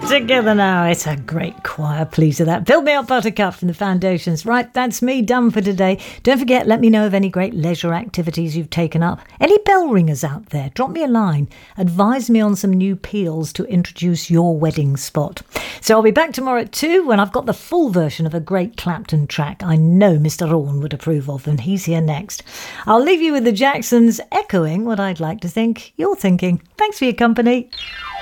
Together now. It's a great choir pleaser, that. Build Me Up Buttercup from the Foundations. Right, that's me done for today. Don't forget, let me know of any great leisure activities you've taken up. Any bell ringers out there, drop me a line. Advise me on some new peels to introduce your wedding spot. So I'll be back tomorrow at 2 when I've got the full version of a great Clapton track I know Mr. Rawn would approve of, and he's here next. I'll leave you with the Jacksons echoing what I'd like to think you're thinking. Thanks for your company.